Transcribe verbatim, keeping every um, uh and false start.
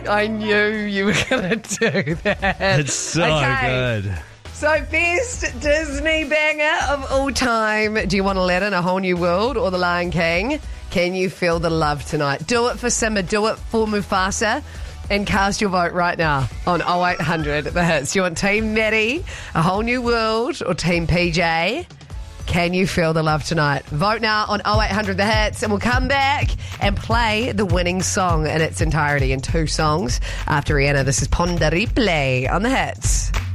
I knew you were going to do that. It's so Okay. good. So, best Disney banger of all time. Do you want Aladdin, A Whole New World, or The Lion King? Can you feel the love tonight? Do it for Simba, do it for Mufasa, and cast your vote right now on oh eight hundred The Hits. Do you want Team Maddie, A Whole New World, or Team P J? Can you feel the love tonight? Vote now on oh eight hundred The Hits, and we'll come back and play the winning song in its entirety in two songs after Rihanna. This is Ponda Replay on The Hits.